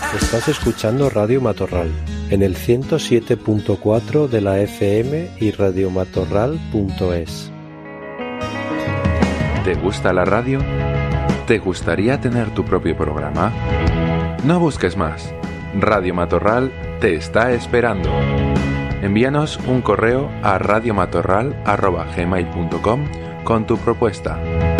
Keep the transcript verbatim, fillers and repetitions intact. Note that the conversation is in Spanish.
Estás escuchando Radio Matorral en el ciento siete punto cuatro de la F M y radiomatorral punto es. ¿Te gusta la radio? ¿Te gustaría tener tu propio programa? No busques más. Radio Matorral te está esperando. Envíanos un correo a radiomatorral arroba gmail punto com con tu propuesta.